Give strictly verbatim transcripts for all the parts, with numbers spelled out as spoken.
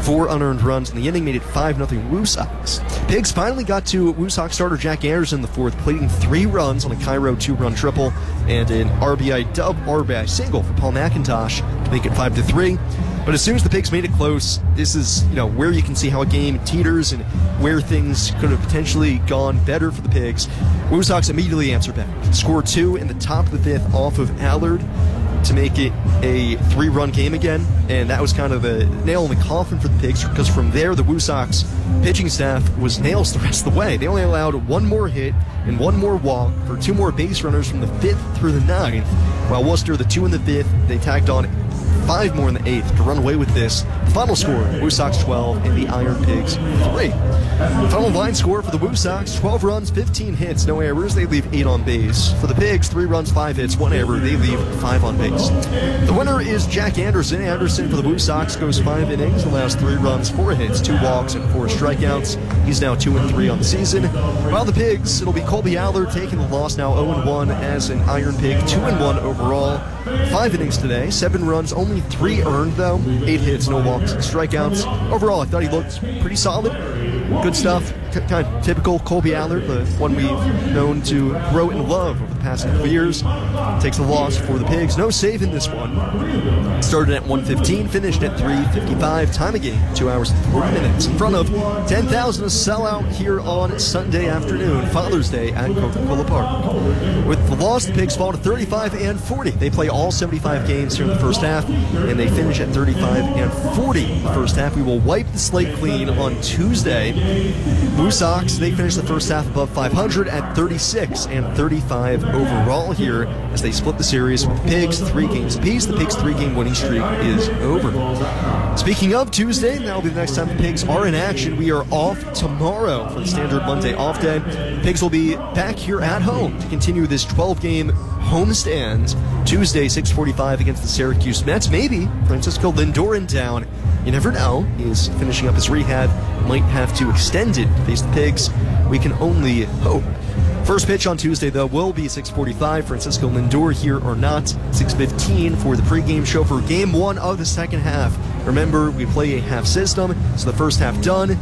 four unearned runs in the inning, made it five nothing Woo Sox. Pigs finally got to Woo Sox starter Jack Anderson in the fourth, plating three runs on a Cairo two-run triple and an R B I dub R B I single for Paul McIntosh to make it five to three. But as soon as the Pigs made it close, this is, you know, where you can see how a game teeters and where things could have potentially gone better for the Pigs. Woo Sox immediately answered back. Score two in the top of the fifth off of Allard to make it a three-run game again, and that was kind of the nail in the coffin for the Pigs, because from there the Woo Sox pitching staff was nails the rest of the way. They only allowed one more hit and one more walk for two more base runners from the fifth through the ninth, while Worcester, the two in the fifth, they tagged on five more in the eighth to run away with this. The final score, Woo Sox twelve and the Iron Pigs three. Final line score for the Woo Sox, twelve runs, fifteen hits, no errors. They leave eight on base. For the Pigs, three runs, five hits, one error. They leave five on base. The winner is Jack Anderson. Anderson for the Woo Sox goes five innings, allows three runs, four hits, two walks, and four strikeouts. He's now two and three on the season. While the Pigs, it'll be Colby Allard taking the loss, now oh and one as an Iron Pig, two and one overall. Five innings today, seven runs, only three earned though, eight hits, no walks, and strikeouts. Overall, I thought he looked pretty solid. Good stuff. Kind of typical Colby Allard, the one we've known to grow and love over the past couple of years. Takes the loss for the Pigs. No save in this one. Started at one fifteen, finished at three fifty-five. Time of game, two hours and forty minutes. In front of ten thousand, a sellout here on Sunday afternoon, Father's Day at Coca-Cola Park. With the loss, the Pigs fall to thirty-five and forty. They play all seventy-five games here in the first half, and they finish at thirty-five and forty in the first half. We will wipe the slate clean on Tuesday. Woo Sox, they finished the first half above five hundred at thirty-six and thirty-five overall here as they split the series with the Pigs three games apiece. The Pigs three-game winning streak is over. Speaking of Tuesday, that'll be the next time the Pigs are in action. We are off tomorrow for the standard Monday off day. The Pigs will be back here at home to continue this twelve-game homestand Tuesday, six forty-five against the Syracuse Mets. Maybe Francisco Lindor in town. You never know. He's finishing up his rehab. Might have to extend it to face the Pigs. We can only hope. First pitch on Tuesday, though, will be six forty-five. Francisco Lindor here or not. six fifteen for the pregame show for game one of the second half. Remember, we play a half system, so the first half done.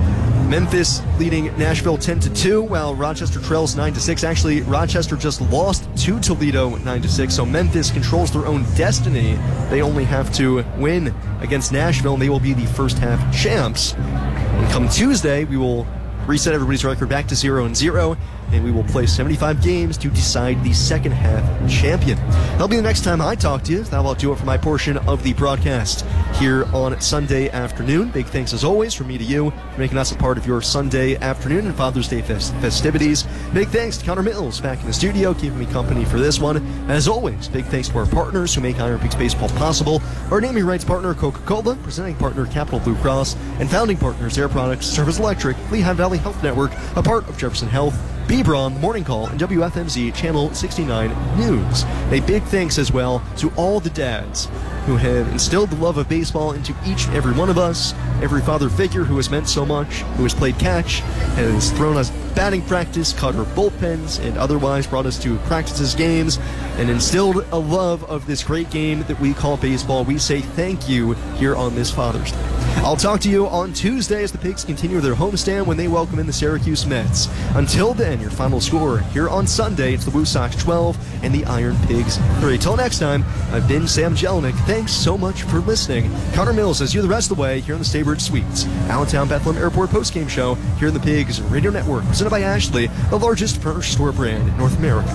Memphis leading Nashville ten to two, while Rochester trails nine to six. Actually, Rochester just lost to Toledo nine to six, so Memphis controls their own destiny. They only have to win against Nashville, and they will be the first half champs. And come Tuesday, we will reset everybody's record back to zero and zero, and we will play seventy-five games to decide the second half champion. That'll be the next time I talk to you. That will do it for my portion of the broadcast here on Sunday afternoon. Big thanks as always from me to you for making us a part of your Sunday afternoon and Father's Day fest- festivities. Big thanks to Connor Mills back in the studio keeping me company for this one. As always, big thanks to our partners who make Iron Pigs Baseball possible. Our naming rights partner Coca-Cola, presenting partner Capital Blue Cross, and founding partners Air Products, Service Electric, Lehigh Valley Health Network, a part of Jefferson Health, B. Braun, Morning Call, and W F M Z Channel sixty-nine News. A big thanks as well to all the dads who have instilled the love of baseball into each and every one of us, every father figure who has meant so much, who has played catch, has thrown us batting practice, cut our bullpens, and otherwise brought us to practices, games, and instilled a love of this great game that we call baseball. We say thank you here on this Father's Day. I'll talk to you on Tuesday as the Pigs continue their homestand when they welcome in the Syracuse Mets. Until then, your final score here on Sunday, it's the Woo Sox twelve and the Iron Pigs three. Till next time, I've been Sam Jelinek. Thanks so much for listening. Connor Mills says you the rest of the way here in the Staybridge Suites. Allentown Bethlehem Airport postgame show here in the Pigs Radio Network, presented by Ashley, the largest furniture store brand in North America.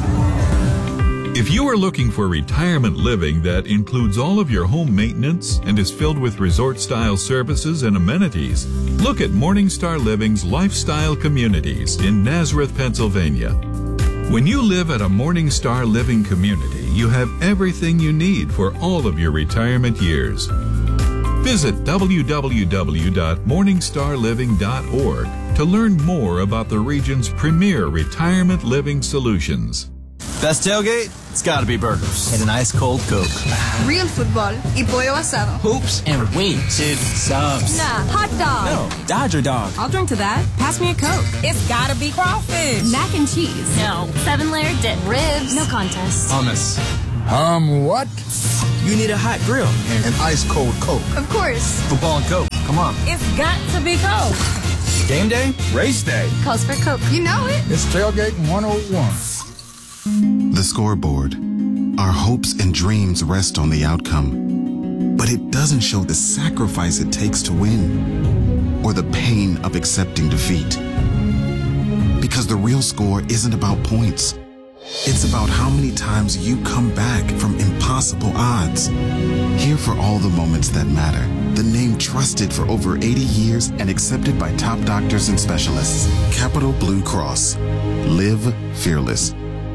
If you are looking for retirement living that includes all of your home maintenance and is filled with resort-style services and amenities, look at Morningstar Living's Lifestyle Communities in Nazareth, Pennsylvania. When you live at a Morningstar Living community, you have everything you need for all of your retirement years. Visit w w w dot morningstar living dot org to learn more about the region's premier retirement living solutions. Best tailgate? It's gotta be burgers. And an ice cold Coke. Real football y pollo asado. Hoops and wings. Dude, subs. Nah, hot dog. No, Dodger dog. I'll drink to that. Pass me a Coke. It's gotta be crawfish. Mac and cheese. No. Seven-layer dip. Ribs. No contest. Hummus. Um, what? You need a hot grill. And an ice cold Coke. Of course. Football and Coke. Come on. It's got to be Coke. Game day? Race day. Calls for Coke. You know it. It's Tailgating one oh one. The scoreboard. Our hopes and dreams rest on the outcome, but it doesn't show the sacrifice it takes to win or the pain of accepting defeat. Because the real score isn't about points. It's about how many times you come back from impossible odds. Here for all the moments that matter. The name trusted for over eighty years and accepted by top doctors and specialists. Capital Blue Cross. Live fearless.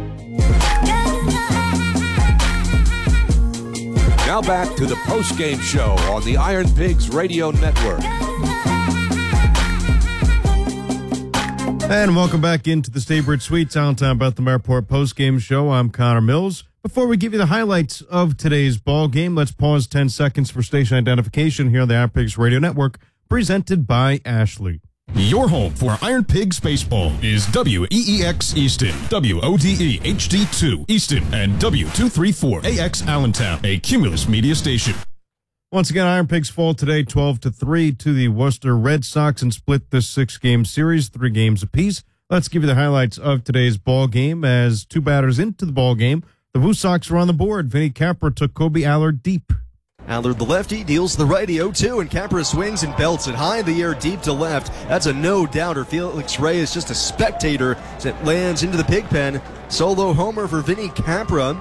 Now back to the post-game show on the Iron Pigs Radio Network. And welcome back into the Staybridge Suites, Allentown Bethlehem Airport post-game show. I'm Connor Mills. Before we give you the highlights of today's ball game, let's pause ten seconds for station identification here on the Iron Pigs Radio Network, presented by Ashley. Your home for Iron Pigs baseball is W E E X Easton, W O D E H D two Easton, and W two thirty-four A X Allentown, a Cumulus media station. Once again, Iron Pigs fall today twelve to three to the Worcester Red Sox and split this six-game series, three games apiece. Let's give you the highlights of today's ball game. As two batters into the ball game, the Woo Sox were on the board. Vinny Capra took Kobe Allard deep. Allard, the lefty, deals the righty oh two, and Capra swings and belts it high in the air, deep to left. That's a no-doubter. Felix Reyes just a spectator as it lands into the pig pen. Solo homer for Vinny Capra.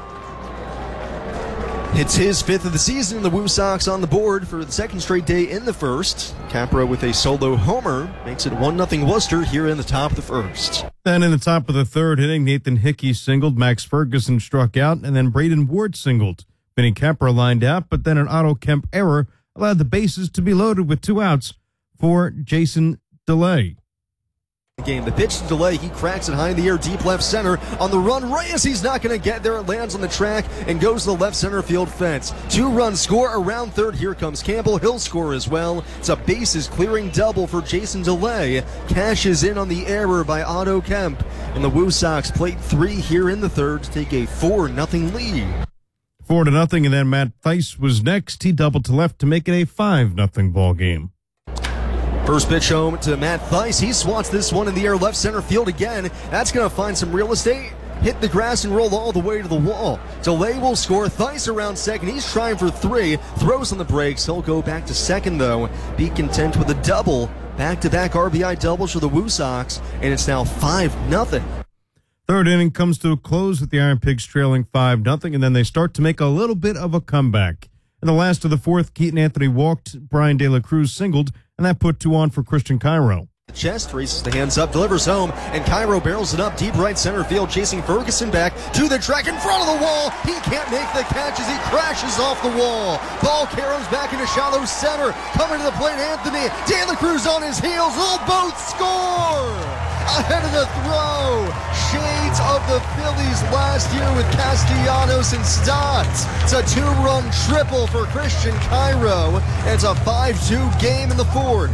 It's his fifth of the season, and the Woo Sox on the board for the second straight day in the first. Capra with a solo homer makes it one nothing Worcester here in the top of the first. Then in the top of the third inning, Nathan Hickey singled, Max Ferguson struck out, and then Braden Ward singled. Vinny Capra lined out, but then an Otto Kemp error allowed the bases to be loaded with two outs for Jason DeLay. Game. The pitch to DeLay, he cracks it high in the air, deep left center. On the run, Reyes, he's not going to get there. It lands on the track and goes to the left center field fence. Two-run score around third. Here comes Campbell. He'll score as well. It's a bases clearing double for Jason DeLay. Cashes in on the error by Otto Kemp. And the Woo Sox plate three here in the third to take a four nothing lead. Four to nothing, and then Matt Theis was next. He doubled to left to make it a five nothing ball game. First pitch home to Matt Theis. He swats this one in the air, left center field again. That's going to find some real estate. Hit the grass and roll all the way to the wall. DeLay will score. Theis around second. He's trying for three. Throws on the brakes. He'll go back to second, though. Be content with a double. Back-to-back R B I doubles for the Woo Sox, and it's now five nothing. Third inning comes to a close with the Iron Pigs trailing five nothing, and then they start to make a little bit of a comeback. In the last of the fourth, Keaton Anthony walked, Brian De La Cruz singled, and that put two on for Christian Cairo. The chest raises the hands up, delivers home, and Cairo barrels it up deep right center field, chasing Ferguson back to the track in front of the wall. He can't make the catch as he crashes off the wall. Ball caroms back into shallow center. Coming to the plate, Anthony. De La Cruz on his heels. They'll both score! Ahead of the throw. Shades of the Phillies last year with Castellanos and Stott. It's a two-run triple for Christian Cairo. It's a five two game in the fourth.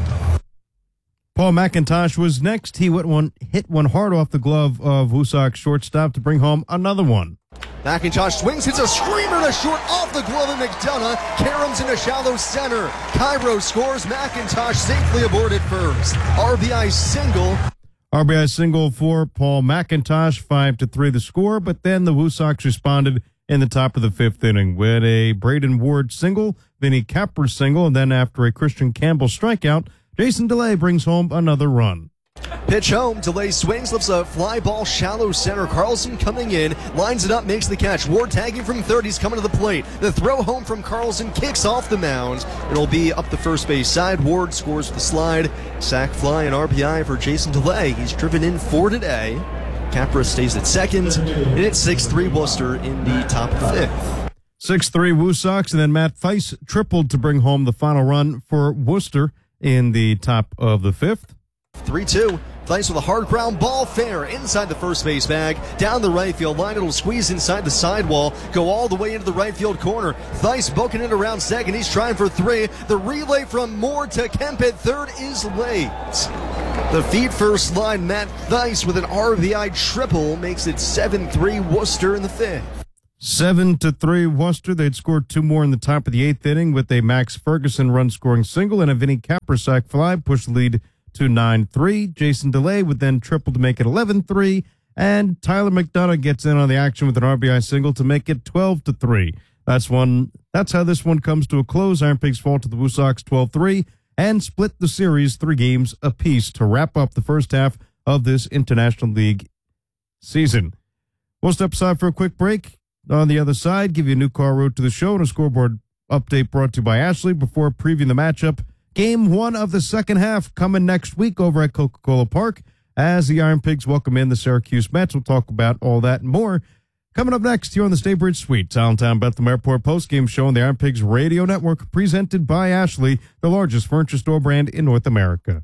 Paul McIntosh was next. He hit one, hit one hard off the glove of Woo Sox shortstop to bring home another one. McIntosh swings, hits a screamer to short off the glove of McDonough. Caroms into shallow center. Cairo scores. McIntosh safely aboard at first. R B I single. R B I single for Paul McIntosh, five to three the score, but then the Woo Sox responded in the top of the fifth inning with a Braden Ward single, Vinny Capra single, and then after a Christian Campbell strikeout, Jason DeLay brings home another run. Pitch home, DeLay swings, lifts a fly ball, shallow center. Carlson coming in, lines it up, makes the catch. Ward tagging from third, he's coming to the plate. The throw home from Carlson kicks off the mound. It'll be up the first base side. Ward scores with the slide. Sac fly and R B I for Jason DeLay. He's driven in four today. Capra stays at second, and it's six three Worcester in the top of the fifth. six three Woo Sox, and then Matt Theis tripled to bring home the final run for Worcester in the top of the fifth. three two. Theis with a hard ground ball, fair inside the first base bag, down the right field line. It'll squeeze inside the sidewall, go all the way into the right field corner. Theis booking it around second. He's trying for three. The relay from Moore to Kemp at third is late. The feet first line, Matt Theis with an R B I triple makes it seven three Worcester in the fifth. Seven to three, Worcester. They'd scored two more in the top of the eighth inning with a Max Ferguson run-scoring single and a Vinny Kaprasek fly, pushed the lead to nine three. Jason DeLay would then triple to make it eleven three, and Tyler McDonough gets in on the action with an R B I single to make it twelve to three. That's one. That's how this one comes to a close. Iron Pigs fall to the Woo Sox twelve three and split the series three games apiece to wrap up the first half of this International League season. We'll step aside for a quick break. On the other side, give you a new car road to the show and a scoreboard update brought to you by Ashley before previewing the matchup. Game one of the second half coming next week over at Coca-Cola Park as the Iron Pigs welcome in the Syracuse Mets. We'll talk about all that and more coming up next here on the Staybridge Suite, Allentown Bethlehem Airport postgame show on the Iron Pigs Radio Network, presented by Ashley, the largest furniture store brand in North America.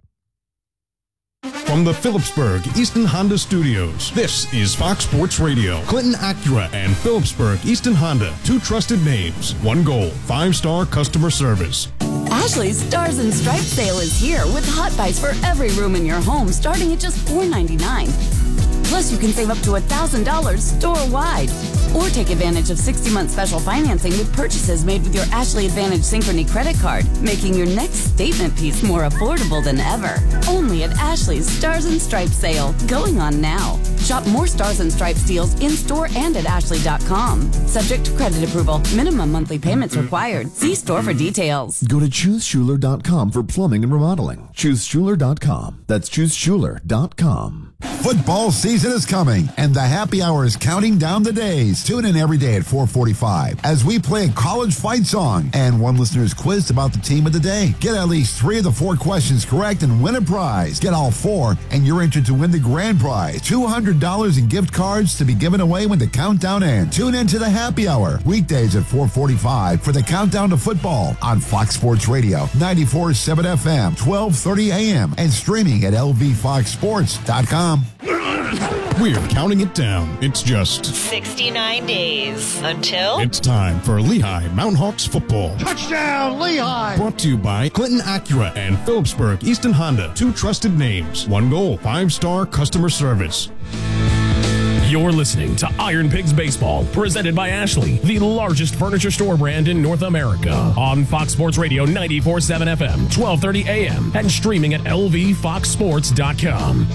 From the Phillipsburg Easton Honda Studios, this is Fox Sports Radio. Clinton Acura and Phillipsburg Easton Honda, two trusted names, one goal, five-star customer service. Ashley's Stars and Stripes sale is here with hot buys for every room in your home starting at just four ninety-nine. Plus, you can save up to one thousand dollars store-wide. Or take advantage of sixty-month special financing with purchases made with your Ashley Advantage Synchrony credit card, making your next statement piece more affordable than ever. Only at Ashley's Stars and Stripes sale, going on now. Shop more Stars and Stripes deals in-store and at ashley dot com. Subject to credit approval. Minimum monthly payments required. See store for details. Go to choose schuler dot com for plumbing and remodeling. choose schuler dot com. That's choose schuler dot com. Football season is coming, and the happy hour is counting down the days. Tune in every day at four forty-five as we play a college fight song, and one listener is quizzed about the team of the day. Get at least three of the four questions correct and win a prize. Get all four, and you're entered to win the grand prize, two hundred dollars in gift cards to be given away when the countdown ends. Tune in to the happy hour, weekdays at four forty-five for the countdown to football on Fox Sports Radio, ninety-four point seven F M, twelve thirty A M, and streaming at L V fox sports dot com. We're counting it down. It's just sixty-nine days until it's time for Lehigh Mountain Hawks football. Touchdown, Lehigh! Brought to you by Clinton Acura and Phillipsburg Easton Honda, two trusted names, one goal, five-star customer service. You're listening to Iron Pigs Baseball, presented by Ashley, the largest furniture store brand in North America, on Fox Sports Radio ninety-four point seven F M, twelve thirty A M, and streaming at L V fox sports dot com.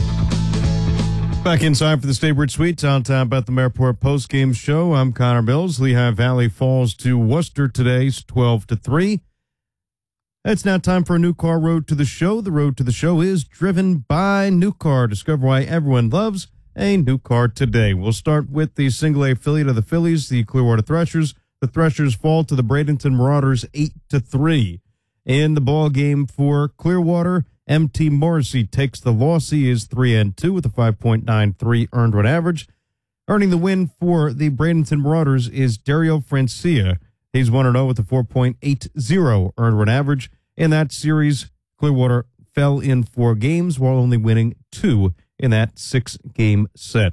Back inside for the Staybridge Suite, downtown Bethlehem Airport postgame show. I'm Connor Mills. Lehigh Valley falls to Worcester today, twelve to three. It's now time for a new car road to the show. The road to the show is driven by New Car. Discover why everyone loves a new car today. We'll start with the single A affiliate of the Phillies, the Clearwater Threshers. The Threshers fall to the Bradenton Marauders eight to three. In the ball game for Clearwater, M T Morrissey takes the loss. He is three and two with a five point nine three earned run average. Earning the win for the Bradenton Marauders is Dario Francia. He's one and oh with a four point eight oh earned run average. In that series, Clearwater fell in four games while only winning two in that six-game set.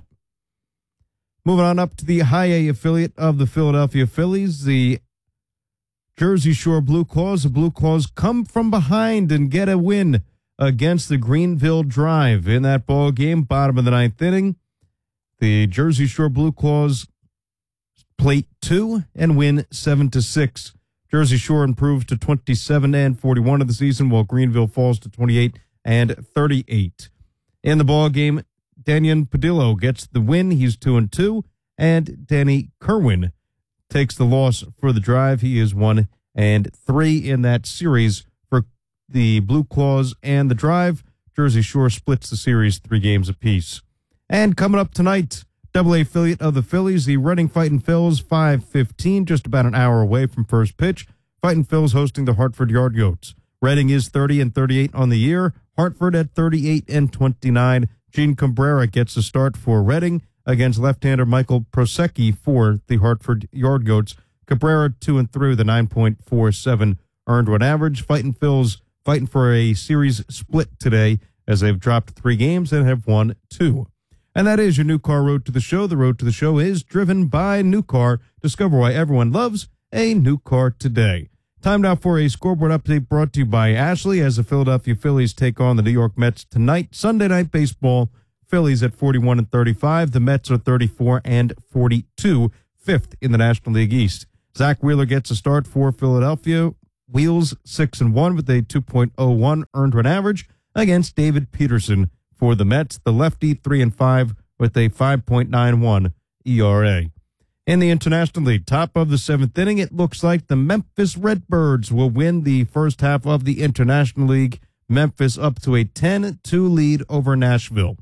Moving on up to the high A affiliate of the Philadelphia Phillies, the Jersey Shore Blue Claws. The Blue Claws come from behind and get a win against the Greenville Drive in that ball game, bottom of the ninth inning. The Jersey Shore Blue Claws plate two and win seven to six. Jersey Shore improves to twenty-seven and forty-one of the season, while Greenville falls to twenty-eight and thirty-eight. In the ball game, Daniel Padillo gets the win. He's two and two, and Danny Kerwin takes the loss for the Drive. He is one and three in that series for the Blue Claws and the Drive. Jersey Shore splits the series three games apiece. And coming up tonight, Double A affiliate of the Phillies, the Reading Fightin' Phils, five fifteen, just about an hour away from first pitch. Fightin' Phils hosting the Hartford Yard Goats. Reading is thirty and thirty-eight on the year. Hartford at thirty-eight and twenty-nine. Gene Cabrera gets a start for Reading against left-hander Michael Prosecki for the Hartford Yard Goats. Cabrera two and three with a nine point four seven earned run average. Fightin' Phils fighting for a series split today as they've dropped three games and have won two. And that is your New Car Road to the Show. The road to the show is driven by New Car. Discover why everyone loves a new car today. Time now for a scoreboard update brought to you by Ashley as the Philadelphia Phillies take on the New York Mets tonight. Sunday Night Baseball, Phillies at forty-one and thirty-five. The Mets are thirty-four and forty-two. fifth in the National League East. Zach Wheeler gets a start for Philadelphia. Wheels six and one with a two point oh one earned run average against David Peterson for the Mets. The lefty three and five with a five point nine one E R A. In the International League, top of the seventh inning, it looks like the Memphis Redbirds will win the first half of the International League. Memphis up to a ten two lead over Nashville.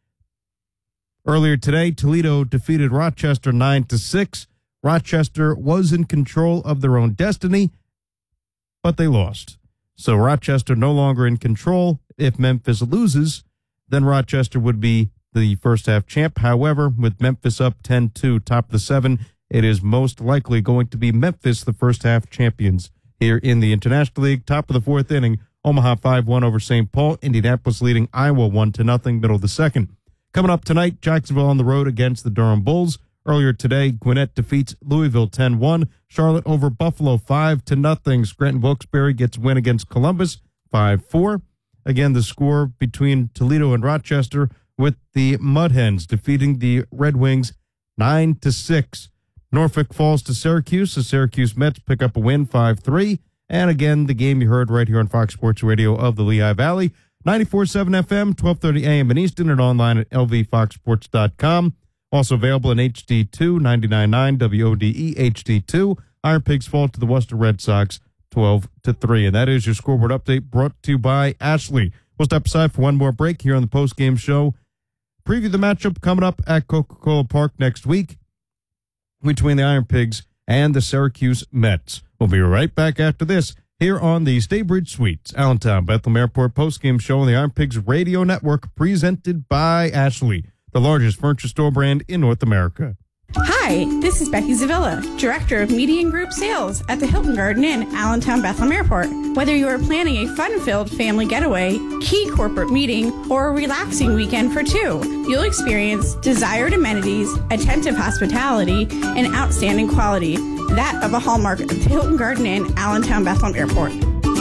Earlier today, Toledo defeated Rochester nine to six. Rochester was in control of their own destiny, but they lost. So Rochester no longer in control. If Memphis loses, then Rochester would be the first half champ. However, with Memphis up ten two, top of the seven, it is most likely going to be Memphis, the first half champions here in the International League. Top of the fourth inning, Omaha five one over Saint Paul. Indianapolis leading Iowa one to nothing, middle of the second. Coming up tonight, Jacksonville on the road against the Durham Bulls. Earlier today, Gwinnett defeats Louisville ten one. Charlotte over Buffalo five to nothing. Scranton Wilkes-Barre gets win against Columbus five four. Again, the score between Toledo and Rochester, with the Mud Hens defeating the Red Wings nine to six. Norfolk falls to Syracuse. The Syracuse Mets pick up a win five three. And again, the game you heard right here on Fox Sports Radio of the Lehigh Valley. ninety-four point seven F M, twelve thirty A M in Easton, and online at L V fox sports dot com. Also available in H D two, ninety-nine point nine W O D E H D two. Iron Pigs fall to the Worcester Red Sox twelve to three. And that is your scoreboard update brought to you by Ashley. We'll step aside for one more break here on the post-game show. Preview the matchup coming up at Coca-Cola Park next week between the Iron Pigs and the Syracuse Mets. We'll be right back after this here on the Staybridge Suites, Allentown Bethlehem Airport postgame show on the Iron Pigs Radio Network, presented by Ashley, the largest furniture store brand in North America. Hi, this is Becky Zavilla, Director of Media and Group Sales at the Hilton Garden Inn, Allentown Bethlehem Airport. Whether you are planning a fun-filled family getaway, key corporate meeting, or a relaxing weekend for two, you'll experience desired amenities, attentive hospitality, and outstanding quality. That of a hallmark of the Hilton Garden Inn, Allentown Bethlehem Airport.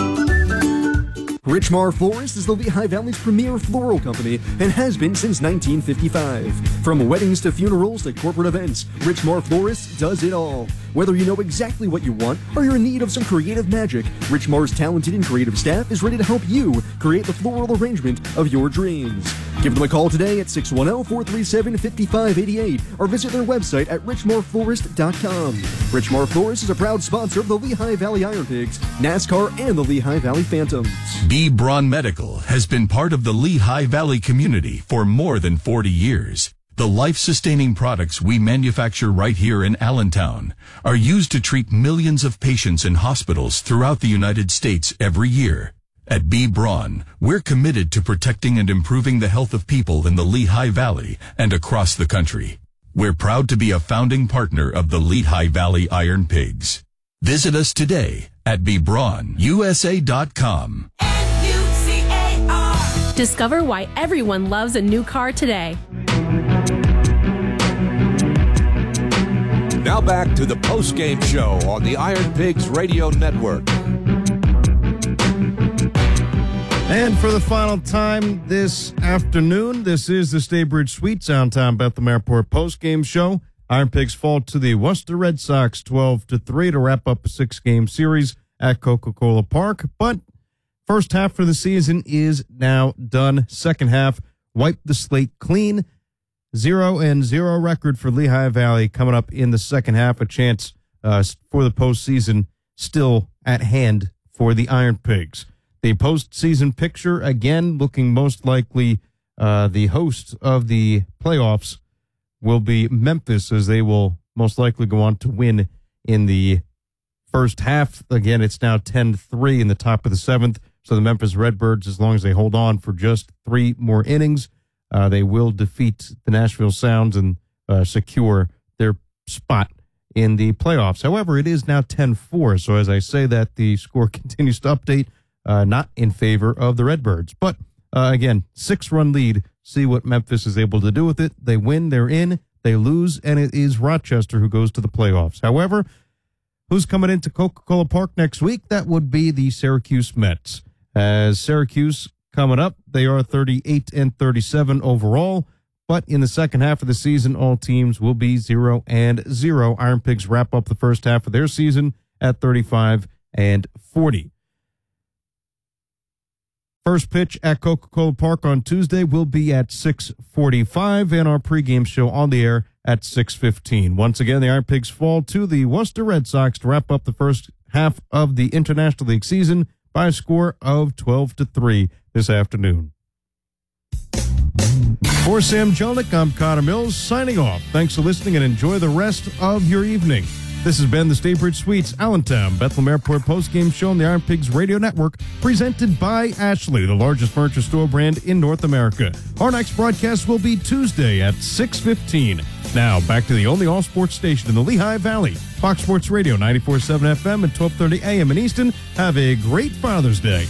Richmar Florist is the Lehigh Valley's premier floral company and has been since nineteen fifty-five. From weddings to funerals to corporate events, Richmar Florist does it all. Whether you know exactly what you want or you're in need of some creative magic, Richmar's talented and creative staff is ready to help you create the floral arrangement of your dreams. Give them a call today at six one zero, four three seven, five five eight eight or visit their website at richmar florist dot com. Richmar Florist is a proud sponsor of the Lehigh Valley Iron Pigs, NASCAR, and the Lehigh Valley Phantoms. B. Braun Medical has been part of the Lehigh Valley community for more than forty years. The life-sustaining products we manufacture right here in Allentown are used to treat millions of patients in hospitals throughout the United States every year. At B. Braun, we're committed to protecting and improving the health of people in the Lehigh Valley and across the country. We're proud to be a founding partner of the Lehigh Valley Iron Pigs. Visit us today at b braun u s a dot com. Discover why everyone loves a new car today. Now back to the post-game show on the Iron Pigs Radio Network. And for the final time this afternoon, this is the Staybridge Suites, Allentown Bethlehem Airport post-game show. Iron Pigs fall to the Worcester Red Sox twelve to three to wrap up a six-game series at Coca-Cola Park. But first half for the season is now done. Second half, wipe the slate clean. Zero and zero record for Lehigh Valley coming up in the second half. A chance uh, for the postseason still at hand for the Iron Pigs. The postseason picture, again, looking most likely uh, the host of the playoffs will be Memphis, as they will most likely go on to win in the first half. Again, it's now ten three in the top of the seventh. So the Memphis Redbirds, as long as they hold on for just three more innings, uh, they will defeat the Nashville Sounds and uh, secure their spot in the playoffs. However, it is now ten four. So as I say that, the score continues to update, uh, not in favor of the Redbirds. But uh, again, six-run lead. See what Memphis is able to do with it. They win, they're in. They lose, and it is Rochester who goes to the playoffs. However, who's coming into Coca-Cola Park next week? That would be the Syracuse Mets. As Syracuse coming up, they are thirty-eight and thirty-seven overall. but in the second half of the season, all teams will be zero and zero. Iron Pigs wrap up the first half of their season at thirty-five and forty. First pitch at Coca-Cola Park on Tuesday will be at six forty-five, and our pregame show on the air at six fifteen. Once again, the Iron Pigs fall to the Worcester Red Sox to wrap up the first half of the International League season by a score of twelve to three this afternoon. For Sam Jelnick, I'm Connor Mills, signing off. Thanks for listening and enjoy the rest of your evening. This has been the Staybridge Suites Allentown Bethlehem Airport postgame show on the Iron Pigs Radio Network, presented by Ashley, the largest furniture store brand in North America. Our next broadcast will be Tuesday at six fifteen. Now, back to the only all-sports station in the Lehigh Valley, Fox Sports Radio, ninety-four point seven F M and twelve thirty A M in Easton. Have a great Father's Day.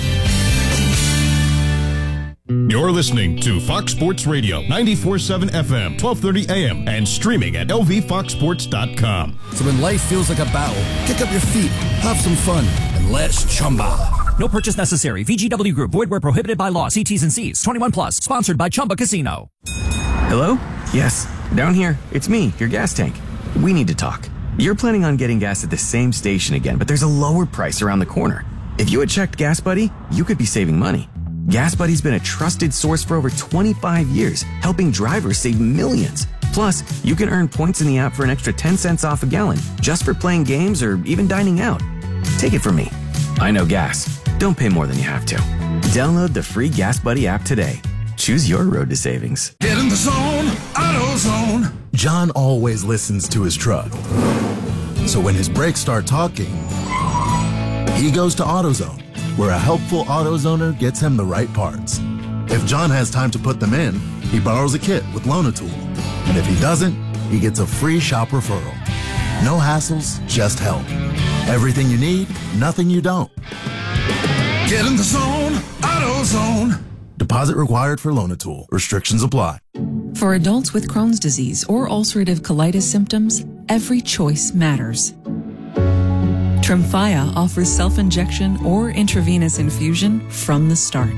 You're listening to Fox Sports Radio, ninety-four point seven F M, twelve thirty A M, and streaming at L V fox sports dot com. So when life feels like a battle, kick up your feet, have some fun, and let's Chumba. No purchase necessary. V G W Group. Void where prohibited by law. See T's and C's. twenty-one plus. Sponsored by Chumba Casino. Hello? Yes. Down here. It's me, your gas tank. We need to talk. You're planning on getting gas at the same station again, but there's a lower price around the corner. If you had checked Gas Buddy, you could be saving money. Gas Buddy's been a trusted source for over twenty-five years, helping drivers save millions. Plus, you can earn points in the app for an extra ten cents off a gallon, just for playing games or even dining out. Take it from me. I know gas. Don't pay more than you have to. Download the free Gas Buddy app today. Choose your road to savings. Get in the zone, AutoZone. John always listens to his truck. So when his brakes start talking, he goes to AutoZone, where a helpful AutoZoner gets him the right parts. If John has time to put them in, he borrows a kit with Loan-A-Tool. And if he doesn't, he gets a free shop referral. No hassles, just help. Everything you need, nothing you don't. Get in the zone, AutoZone. Deposit required for Loan-A-Tool. Restrictions apply. For adults with Crohn's disease or ulcerative colitis symptoms, every choice matters. Tremfya offers self-injection or intravenous infusion from the start.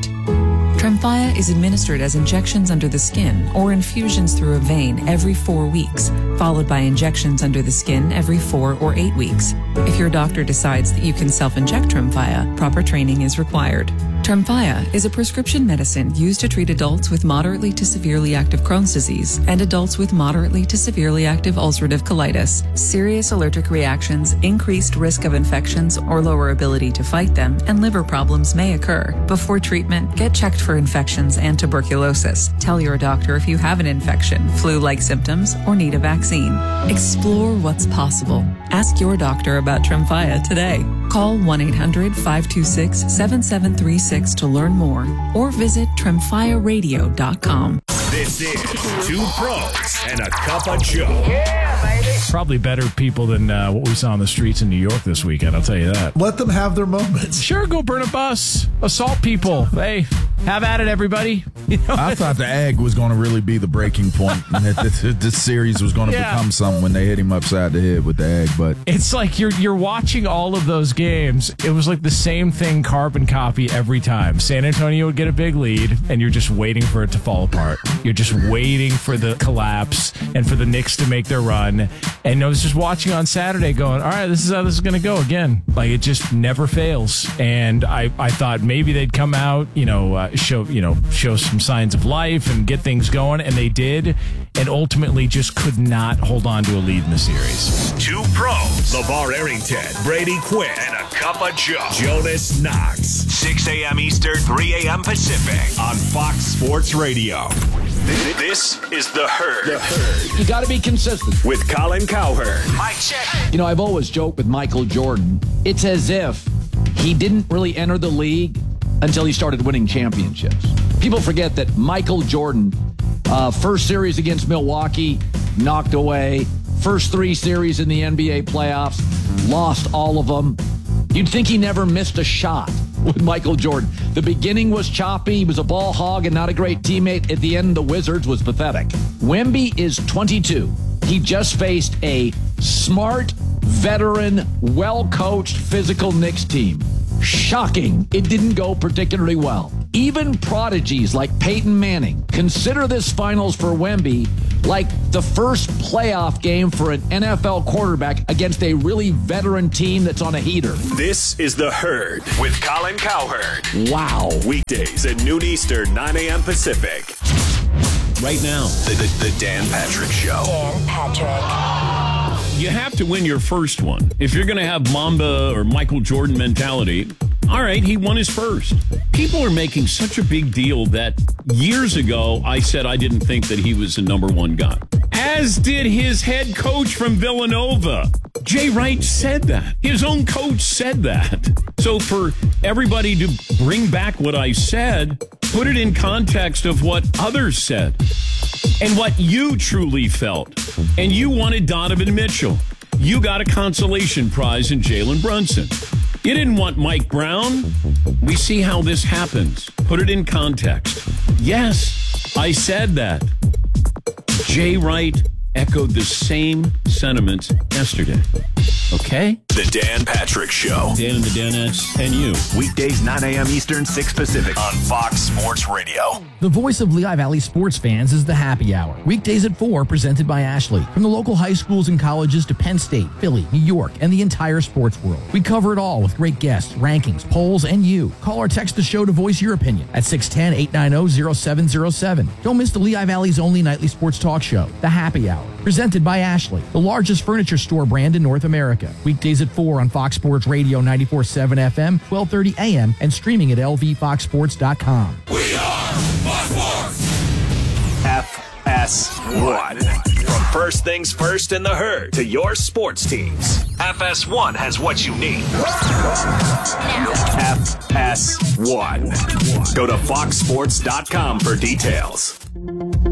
Tremfya is administered as injections under the skin or infusions through a vein every four weeks, followed by injections under the skin every four or eight weeks. If your doctor decides that you can self-inject Tremfya, proper training is required. Tremfya is a prescription medicine used to treat adults with moderately to severely active Crohn's disease and adults with moderately to severely active ulcerative colitis. Serious allergic reactions, increased risk of infections or lower ability to fight them, and liver problems may occur. Before treatment, get checked for infections and tuberculosis. Tell your doctor if you have an infection, flu-like symptoms, or need a vaccine. Explore what's possible. Ask your doctor about Tremfya today. Call one eight hundred five two six seven seven three six to learn more or visit tremfya radio dot com. This is Two Pros and a Cup of Joe. Yeah, baby. Probably better people than uh, what we saw on the streets in New York this weekend, I'll tell you that. Let them have their moments. Sure, go burn a bus, assault people. Hey, have at it, everybody. You know, I thought the Ag was going to really be the breaking point, and that this, this series was going to yeah. become something when they hit him upside the head with the Ag. But it's like you're you're watching all of those games. It was like the same thing, carbon copy every time. San Antonio would get a big lead, and you're just waiting for it to fall apart. You're just waiting for the collapse and for the Knicks to make their run. And I was just watching on Saturday going, all right, this is how this is going to go again. Like, it just never fails. And I, I thought maybe they'd come out, you know, uh, show, you know, show some signs of life and get things going. And they did. And ultimately just could not hold on to a lead in the series. Two pros. LeVar Arrington, Brady Quinn, and a cup of Joe. Jonas Knox. six a.m. Eastern, three a.m. Pacific on Fox Sports Radio. This is The Herd. The Herd. You got to be consistent. With Colin Cowherd. Mike check. You know, I've always joked with Michael Jordan. It's as if he didn't really enter the league until he started winning championships. People forget that Michael Jordan, uh, first series against Milwaukee, knocked away. First three series in the N B A playoffs, lost all of them. You'd think he never missed a shot with Michael Jordan. The beginning was choppy. He was a ball hog and not a great teammate. At the end, the Wizards was pathetic. Wemby is twenty-two. He just faced a smart, veteran, well-coached, physical Knicks team. Shocking. It didn't go particularly well. Even prodigies like Peyton Manning consider this finals for Wemby like the first playoff game for an N F L quarterback against a really veteran team that's on a heater. This is The Herd with Colin Cowherd. Wow. Weekdays at noon Eastern, nine a.m. Pacific. Right now, the, the, the Dan Patrick Show. Dan Patrick. You have to win your first one. If you're going to have Mamba or Michael Jordan mentality, all right, he won his first. People are making such a big deal that years ago I said I didn't think that he was the number one guy. As did his head coach from Villanova. Jay Wright said that. His own coach said that. So for everybody to bring back what I said, put it in context of what others said and what you truly felt. And you wanted Donovan Mitchell. You got a consolation prize in Jalen Brunson. You didn't want Mike Brown. We see how this happens. Put it in context. Yes, I said that. Jay Wright echoed the same sentiments yesterday. Okay? The Dan Patrick Show. Dan and the Danettes and you. Weekdays, nine a.m. Eastern, six Pacific on Fox Sports Radio. The voice of Lehigh Valley sports fans is the Happy Hour. Weekdays at four, presented by Ashley. From the local high schools and colleges to Penn State, Philly, New York, and the entire sports world. We cover it all with great guests, rankings, polls, and you. Call or text the show to voice your opinion at six one zero, eight nine zero, zero seven zero seven. Don't miss the Lehigh Valley's only nightly sports talk show, The Happy Hour. Presented by Ashley, the largest furniture store brand in North America. Weekdays at four on Fox Sports Radio ninety-four point seven F M, twelve thirty A M, and streaming at L V fox sports dot com. We are Fox Sports! F S one. From first things first in the herd to your sports teams, F S one has what you need. F S one. Go to fox sports dot com for details.